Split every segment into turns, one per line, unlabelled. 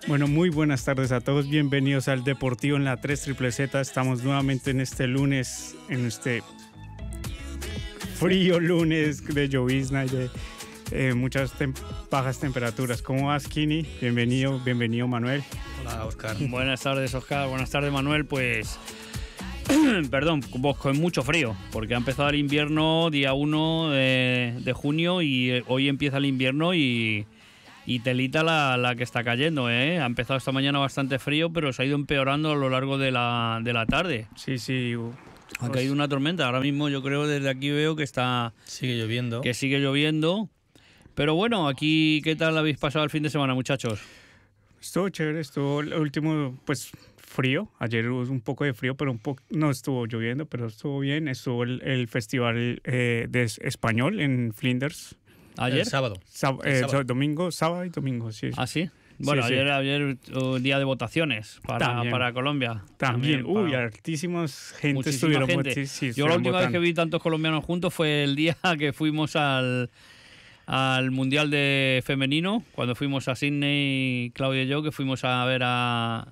Bueno, muy buenas tardes a todos. Bienvenidos al Deportivo en la 3 Triple Z. Estamos nuevamente en este lunes, en este frío lunes de llovizna y de muchas bajas temperaturas. ¿Cómo vas, Kini? Bienvenido Manuel.
Hola, Oscar.
Buenas tardes, Oscar. Buenas tardes, Manuel. Pues, perdón, con mucho frío, porque ha empezado el invierno día 1 de junio y hoy empieza el invierno y telita la que está cayendo, ¿eh? Ha empezado esta mañana bastante frío, pero se ha ido empeorando a lo largo de la tarde.
Sí.
Ha caído una tormenta. Ahora mismo yo creo desde aquí veo que
sigue lloviendo.
Que sigue lloviendo. Pero bueno, aquí, ¿qué tal habéis pasado el fin de semana, muchachos?
Estuvo chévere, estuvo el último, pues, frío. Ayer hubo un poco de frío, pero no estuvo lloviendo, pero estuvo bien. Estuvo el festival de español en Flinders.
¿Ayer?
El sábado.
Sábado y domingo, sí.
¿Ah, sí? Bueno,
sí.
ayer día de votaciones para Colombia.
También. Altísimas gente
muchísima
estuvieron.
gente.
Sí,
yo la última vez que vi tantos colombianos juntos fue el día que fuimos al Mundial de Femenino, cuando fuimos a Sydney, Claudia y yo, que fuimos a ver a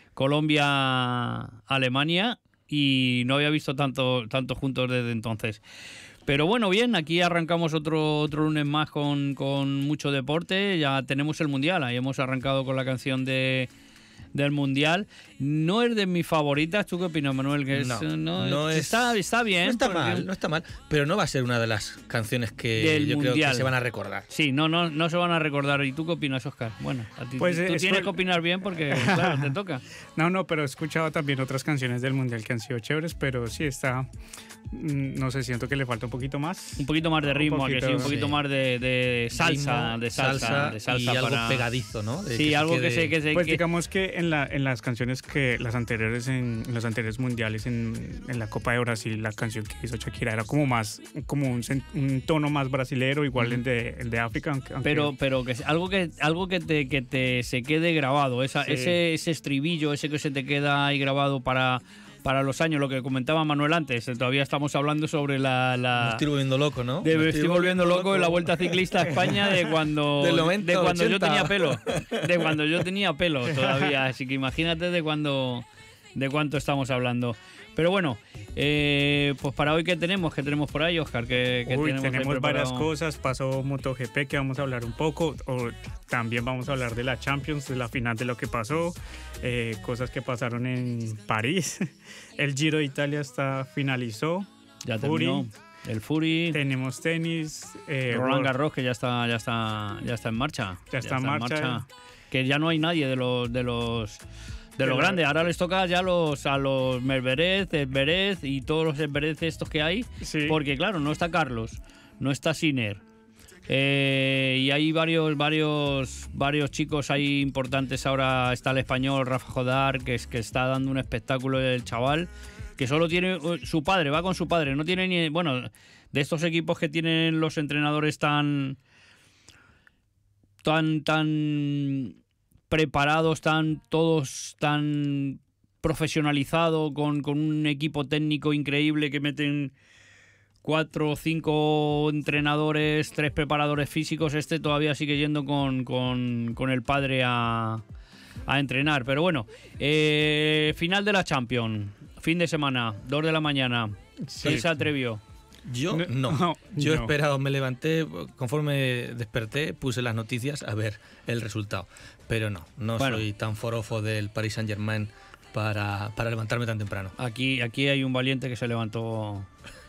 Colombia-Alemania y no había visto tanto juntos desde entonces. Pero bueno, bien, aquí arrancamos otro lunes más con mucho deporte. Ya tenemos el Mundial, ahí hemos arrancado con la canción del Mundial. No es de mis favoritas. ¿Tú qué opinas, Manuel? Que está bien.
No está mal, pero no va a ser una de las canciones que yo creo que se van a recordar.
Sí, no se van a recordar. ¿Y tú qué opinas, Oscar? Bueno, a ti,
pues,
tú tienes que opinar bien porque, claro, te toca.
No, pero he escuchado también otras canciones del Mundial que han sido chéveres, pero sí está... No sé, siento que le falta un poquito más.
Un poquito más de ritmo, un poquito más de salsa,
ritmo,
de salsa
y algo pegadizo, ¿no?
Algo que se
pues digamos que en las canciones que las anteriores en los anteriores mundiales en la Copa de Brasil, la canción que hizo Shakira era como más un tono más brasilero, igual el de África, aunque...
pero que algo que te se quede grabado, ese estribillo, ese que se te queda ahí grabado para los años, lo que comentaba Manuel antes. Todavía estamos hablando sobre
Me estoy volviendo loco, ¿no?
Me estoy volviendo loco en la Vuelta Ciclista a España de cuando yo tenía pelo. De cuando yo tenía pelo todavía. Así que imagínate de cuánto estamos hablando. Pero bueno, pues para hoy, ¿qué tenemos por ahí, Oscar?
Tenemos varias cosas. Pasó MotoGP, que vamos a hablar un poco. También vamos a hablar de la Champions, de la final de lo que pasó. Cosas que pasaron en París. El Giro de Italia finalizó.
Ya terminó. El Fury.
Tenemos tenis.
Roland Garros, que ya está en marcha.
Ya está en marcha.
Que ya no hay nadie de los grandes. Ahora les toca ya a los Medvedev y todos los Medvedev estos que hay.
Sí.
Porque claro, no está Carlos, no está Sinner. Y hay varios chicos ahí importantes. Ahora está el español Rafa Jodar, que está dando un espectáculo, el chaval, que solo tiene su padre, va con su padre, no tiene ni... Bueno, de estos equipos que tienen los entrenadores tan preparados, todos tan profesionalizados, con un equipo técnico increíble, que meten 4 o 5 entrenadores, 3 preparadores físicos. Todavía sigue yendo con el padre a entrenar. Pero bueno, final de la Champions, fin de semana, 2 de la mañana.
Sí.
¿Quién se atrevió?
Yo no. Yo he esperado, me levanté, conforme desperté, puse las noticias a ver el resultado. Pero no soy tan forofo del Paris Saint-Germain para levantarme tan temprano.
Aquí hay un valiente que se levantó.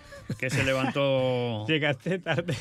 Llegaste tarde.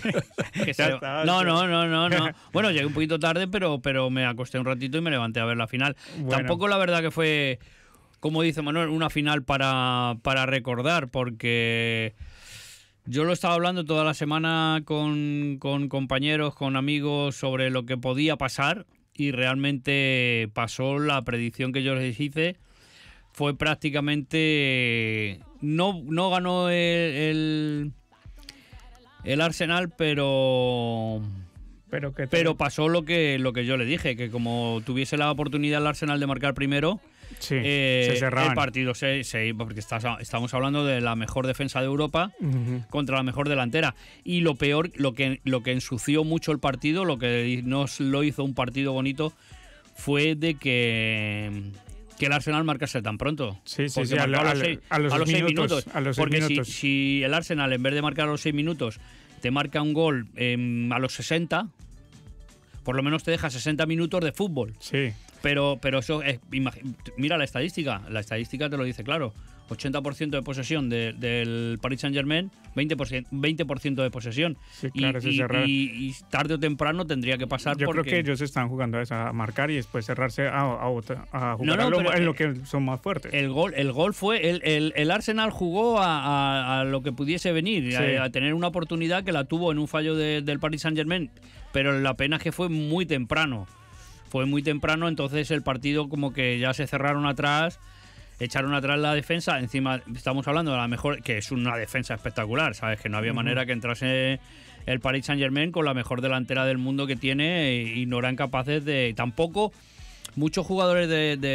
No. Bueno, llegué un poquito tarde, pero me acosté un ratito y me levanté a ver la final. Bueno. Tampoco la verdad que fue, como dice Manuel, una final para recordar, porque yo lo estaba hablando toda la semana con compañeros, con amigos, sobre lo que podía pasar, y realmente pasó la predicción que yo les hice. Fue prácticamente... No ganó el Arsenal, pero pasó lo que yo le dije, que como tuviese la oportunidad el Arsenal de marcar primero,
se cerraban.
El partido se porque estamos hablando de la mejor defensa de Europa contra la mejor delantera. Y lo peor, lo que ensució mucho el partido, lo que no lo hizo un partido bonito, fue de que el Arsenal marcase tan pronto.
Sí, a los 6 minutos.
Porque si el Arsenal, en vez de marcar a los 6 minutos, te marca un gol a los 60, por lo menos te deja 60 minutos de fútbol.
Sí.
Pero eso es... Mira la estadística te lo dice claro. 80% de posesión del Paris Saint-Germain, 20% de posesión.
Sí, claro,
y tarde o temprano tendría que pasar.
Yo creo que ellos están jugando a marcar y después cerrarse a jugar en lo que son más fuertes.
El gol fue... El Arsenal jugó a lo que pudiese venir, sí. a tener una oportunidad que la tuvo en un fallo del Paris Saint-Germain, pero la pena es que fue muy temprano. Entonces el partido como que ya se cerraron atrás, echaron atrás la defensa. Encima estamos hablando de la mejor, que es una defensa espectacular, ¿sabes? Que no había manera que entrase el Paris Saint-Germain con la mejor delantera del mundo que tiene y no eran capaces de... Tampoco muchos jugadores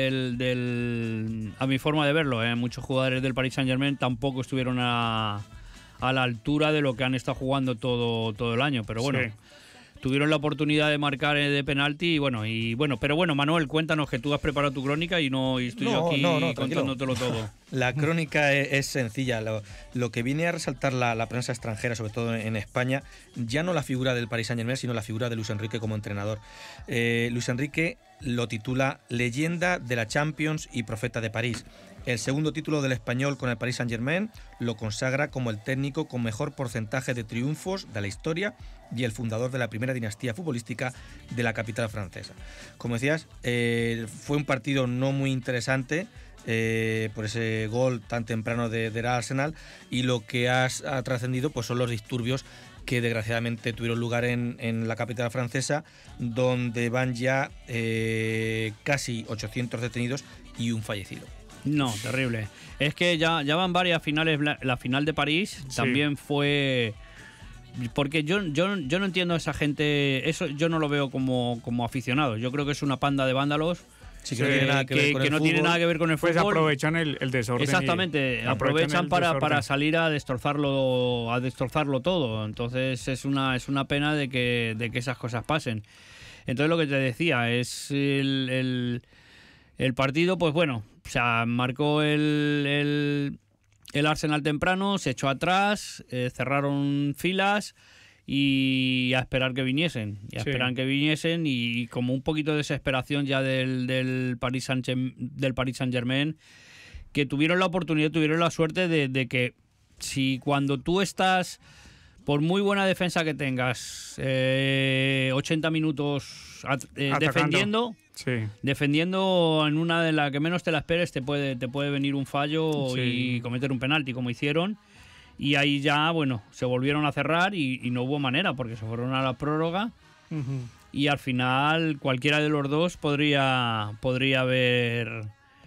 a mi forma de verlo, muchos jugadores del Paris Saint-Germain tampoco estuvieron a la altura de lo que han estado jugando todo el año, pero bueno... Sí. Tuvieron la oportunidad de marcar de penalti pero bueno, Manuel, cuéntanos que tú has preparado tu crónica y estoy aquí contándotelo todo.
La crónica es sencilla. Lo que viene a resaltar la prensa extranjera, sobre todo en España, ya no la figura del Paris Saint-Germain, sino la figura de Luis Enrique como entrenador. Luis Enrique lo titula Leyenda de la Champions y Profeta de París. El segundo título del español con el Paris Saint-Germain lo consagra como el técnico con mejor porcentaje de triunfos de la historia y el fundador de la primera dinastía futbolística de la capital francesa. Como decías, fue un partido no muy interesante por ese gol tan temprano del Arsenal, y lo que ha trascendido pues son los disturbios que desgraciadamente tuvieron lugar en la capital francesa, donde van ya casi 800 detenidos y un fallecido.
No, terrible. Es que ya van varias finales. La final de París también fue... Porque yo no entiendo a esa gente. Eso yo no lo veo como aficionado. Yo creo que es una panda de vándalos.
Sí, que no tiene nada que ver con el fútbol.
Tiene nada que ver con el fútbol.
Pues aprovechan el desorden.
Exactamente, aprovechan para salir a destrozarlo todo. Entonces es una pena de que esas cosas pasen. Entonces lo que te decía es el partido, pues bueno, o sea, marcó el Arsenal temprano, se echó atrás, cerraron filas y a esperar que viniesen. Y como un poquito de desesperación ya del Paris Saint-Germain, que tuvieron la oportunidad, tuvieron la suerte de que si cuando tú estás, por muy buena defensa que tengas, 80 minutos defendiendo... Sí. Defendiendo en una de las que menos te la esperes, te puede venir un fallo y cometer un penalti, como hicieron. Y ahí ya, bueno, se volvieron a cerrar y no hubo manera, porque se fueron a la prórroga. Uh-huh. Y al final cualquiera de los dos podría haber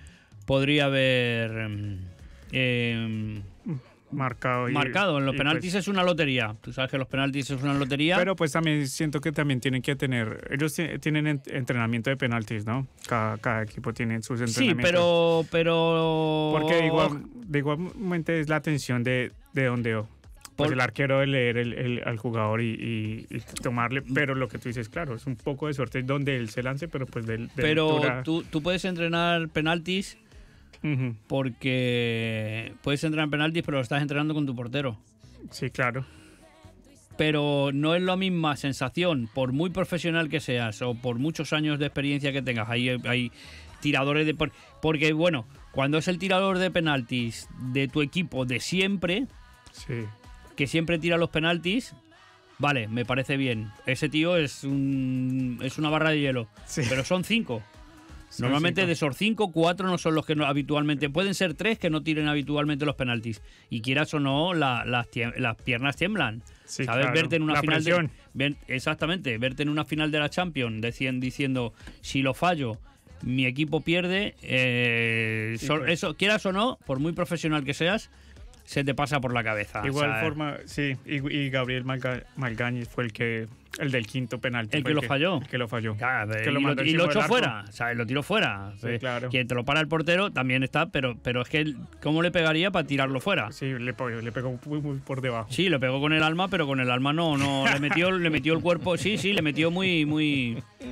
marcado. En los penaltis pues, es una lotería. Tú sabes que los penaltis es una lotería.
Pero pues también siento que también tienen que tener... Ellos tienen entrenamiento de penaltis, ¿no? Cada equipo tiene sus entrenamientos.
Sí, pero...
Porque igualmente es la atención de ondeo. Pues el arquero de leer al jugador y tomarle... Pero lo que tú dices, claro, es un poco de suerte donde él se lance, pero pues
pero tú puedes entrenar penaltis... Uh-huh. Porque puedes entrar en penaltis, pero lo estás entrenando con tu portero.
Sí, claro.
Pero no es la misma sensación, por muy profesional que seas o por muchos años de experiencia que tengas. Hay tiradores de... Porque, bueno, cuando es el tirador de penaltis de tu equipo de siempre, que siempre tira los penaltis, vale, me parece bien. Ese tío es una barra de hielo. Sí. Pero son 5. Normalmente de esos 5, 4 no son los que habitualmente... Pueden ser 3 que no tiren habitualmente los penaltis. Y quieras o no, las piernas tiemblan.
Sí,
¿sabes?
Claro.
Verte en una
final
exactamente, verte en una final de la Champions diciendo, si lo fallo, mi equipo pierde. Eso, quieras o no, por muy profesional que seas, se te pasa por la cabeza.
Igual forma, sí. Y Gabriel Magaña fue el del quinto penalti.
El que lo falló.
El que lo falló.
Claro, y lo echó fuera. ¿Sabes? Lo tiró fuera.
Sí, claro.
Quien te lo para el portero también está, pero es que ¿cómo le pegaría para tirarlo fuera?
Sí, le pegó muy por debajo.
Sí, le pegó con el alma, pero con el alma no le metió el cuerpo. Sí, le metió muy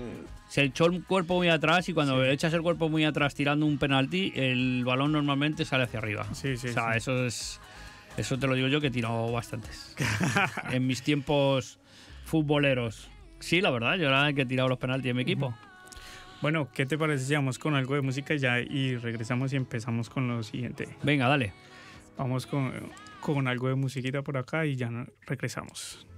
se echó el cuerpo muy atrás y cuando echas el cuerpo muy atrás tirando un penalti, el balón normalmente sale hacia arriba.
Sí, sí,
o sea, eso te lo digo yo que he tirado bastantes. En mis tiempos futboleros. Sí, la verdad, yo era el que he tirado los penaltis en mi equipo.
Bueno, ¿qué te parece si vamos con algo de música ya y regresamos y empezamos con lo siguiente?
Venga, dale.
Vamos con algo de musiquita por acá y ya regresamos.